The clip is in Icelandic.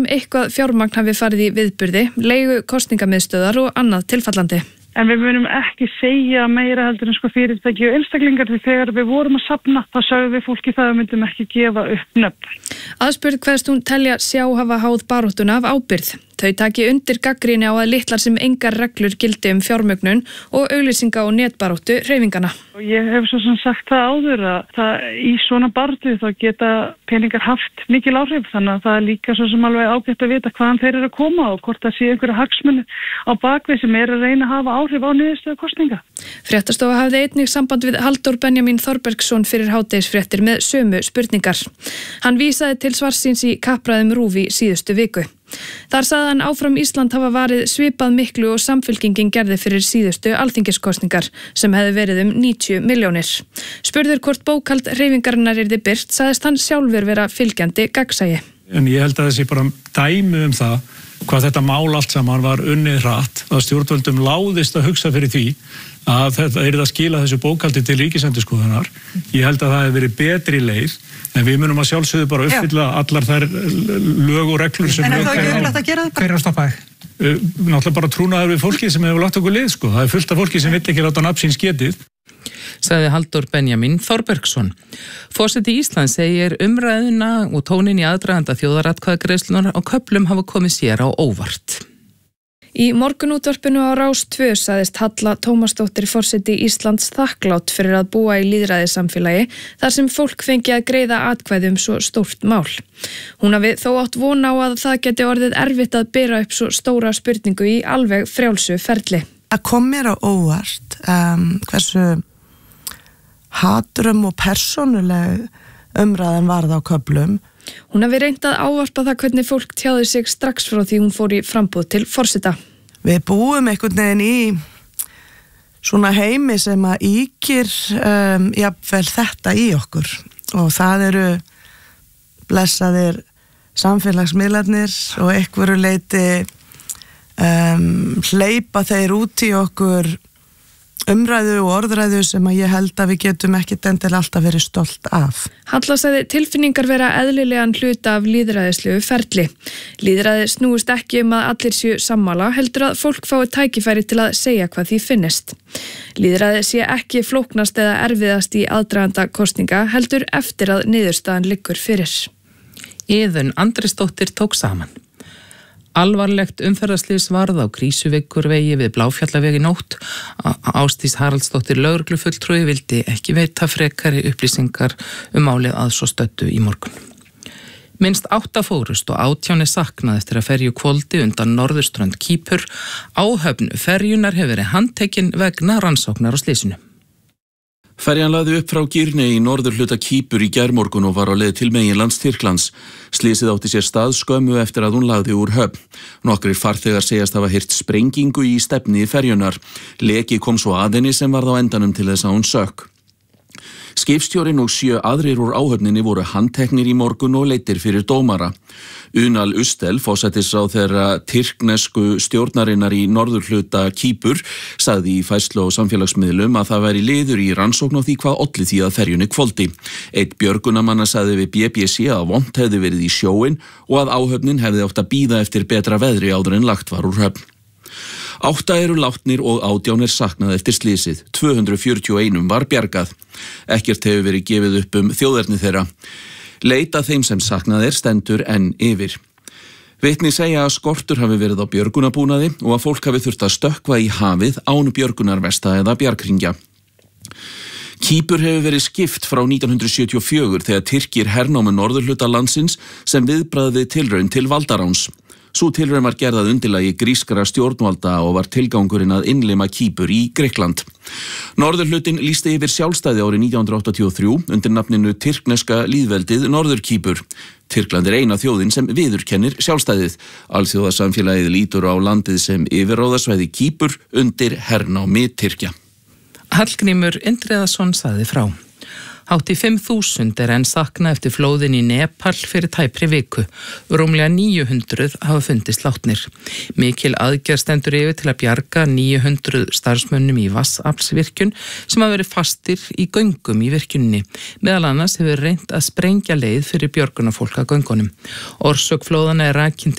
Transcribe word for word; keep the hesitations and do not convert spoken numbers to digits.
eitthvað fjármagn hafi farið í viðburði, leigu kosningamiðstöðar og annað tilfallandi. En við munum ekki segja meira heldur en sko fyrirtæki og einstaklingar, því þegar við vorum að safna, þá sögum við fólki það að við myndum ekki gefa upp nöfn. Aðspurð hverst hún telja sjá hafa háð baráttuna af ábyrgð. Þau taki undir gagnrýni á að litlar sem engar reglur gildi um fjármögnun og auglýsinga og netbaráttu hreyfingana. Og ég hef svo sem sagt það áður að það, í svona baráttu þá geta peningar haft mikil áhrif, þannig að það er líka svo sem alveg ágætt að vita hvaðan þeir eru að koma og hvort það sé einhverja hagsmuni á bakvið sem er að reyna að hafa áhrif á niðurstöðu kosninga. Fréttastofa hafði einnig samband við Halldór Benjamín Þorbergsson fyrir hádegisfréttir með sömu spurningar. Hann vísaði til svarsins í kappræðum RÚV í síðustu viku. Þar sagði hann áfram Ísland hafa varið svipað miklu og Samfylkingin gerði fyrir síðustu alþingiskosningar sem hefði verið um níutíu milljónir. Spurður hvort bókhald hreyfingarinnar yrði birt, sagðist hann sjálfur vera fylgjandi gagnsæi. En ég held að þessi bara dæmi um það hvað þetta mál allt saman var unnið hratt, að stjórnvöldum láðist að hugsa fyrir því að þetta yrði að skila þessu bókhaldi til Ríkisendurskoðunar. Ég held að það hefði verið betri leið, en við munum að sjálfsögðu bara uppfylla Já. allar þær lög og reglur sem... En er það ekki auðvitað að gera það? Hver er að stoppa þig? Náttúrulega bara trúnaður við fólki sem hefur lagt okkur lið, sko. Það er fullt af fólki sem vill ekki láta nafn síns getið. Sagði Halldór Benjamín Þorbergsson. Forseti Íslands segir umræðuna og tónin í aðdraganda þjóðaratkvæðagreiðslunar á köflum hafa komið sér á óvart. Í morgunútvarpinu á Rás tvö sagðist Halla Tómasdóttir forseti Íslands þakklátt fyrir að búa í lýðræðissamfélagi þar sem fólk fengi að greiða atkvæði um svo stórt mál. Hún hafi þó átt von á að það geti orðið erfitt að bera upp svo stóra spurningu í alveg frjálsu ferli. Það kom mér á óvart um, hversu hatrum og persónuleg umræðan varð á köflum. Hún hafi reynt að ávarpa það hvernig fólk tjáði sig strax frá því hún fór í framboð til forseta. Við búum einhvern veginn í svona heimi sem að ýkir um, jafnvel þetta í okkur og það eru blessaðir samfélagsmiðlarnir og einhverju leiti um, hleypa þeir út í okkur umræðu og orðræðu sem að ég held að við getum ekkit endilega alltaf verið stolt af. Halla sagði tilfinningar vera eðlilegan hluta af lýðræðislegu ferli. Lýðræði snúist ekki um að allir séu sammála, heldur að fólk fái tækifæri til að segja hvað því finnist. Lýðræði sé ekki flóknast eða erfiðast í aðdraganda kosninga, heldur eftir að niðurstaðan liggur fyrir. Iðunn Andrisdóttir tók saman. Alvarlegt umferðarslys varð á Krísuvíkurvegi við Bláfjallaveg í nótt. Ásdís Haraldsdóttir lögreglufulltrúi vildi ekki veita frekari upplýsingar um málið að svo stöddu í morgun. Minnst átta fórust og átján er saknað eftir að ferju hvolfdi undan norðurströnd Kýpur. Áhöfn ferjunar hefur verið handtekin vegna rannsóknar á slysinu. Ferjan lagði upp frá Gírni í norðurhluta Kýpur í gærmorgun og var á leið til meginlands Tyrklands. Slysið átti sér stað skömmu eftir að hún lagði úr höfn. Nokkrir farþegar segjast hafa heyrt sprengingu í stefni ferjunar. Leki kom svo að henni sem varð á endanum til þess að hún sökk. Skipstjórinn og sjö aðrir úr áhöfninni voru handteknir í morgun og leiddir fyrir dómara. Unal Ustel, forsætisráðherra tyrknesku stjórnarinnar í norðurhluta Kýpur, sagði í færslu á samfélagsmiðlum að það væri liður í rannsókn á því hvað olli því að ferjunni hvolfdi. Einn björgunarmanna sagði við B B C að vont hefði verið í sjóinn og að áhöfnin hefði átt að bíða eftir betra veðri áður en lagt var úr höfn. Átta eru látnir og átján er saknað eftir slysið. tvö hundruð fjörutíu og eitt var bjargað. Ekkert hefur verið gefið upp um þjóðerni þeirra. Leit að þeim sem saknað er stendur enn yfir. Vitni segja að skortur hafi verið á björgunarbúnaði og að fólk hafi þurft að stökkva í hafið án björgunarvesta eða bjarghringja. Kýpur hefur verið skipt frá nítján hundruð sjötíu og fjögur þegar Tyrkir hernámu norðurhluta landsins sem viðbragð við tilraun til valdaráns. Sú tilraun var gerð að undirlagi grískra stjórnvalda og var tilgangurinn að innlima Kýpur í Grikkland. Norðurhlutin lýsti yfir sjálfstæði árið nítján hundruð áttatíu og þrjú undir nafninu Tyrkneska lýðveldið Norður-Kýpur. Tyrkland er eina þjóðin sem viðurkennir sjálfstæðið. Alþjóðasamfélagið lítur á landið sem yfirráðasvæði Kýpur undir hernámi Tyrkja. Hallgrímur Indriðason sagði frá. Hátt í fimm þúsund er enn saknað eftir flóðin í Nepal fyrir tæpri viku. Rúmlega níu hundruð hafa fundist látnir. Mikil aðgerð stendur yfir til að bjarga níu hundruð starfsmönnum í vatnsaflsvirkjun sem hafa verið fastir í göngum í virkjunni. Meðal annars hefur reynt að sprengja leið fyrir björgunarfólk að göngunum. Orsök flóðana er rakin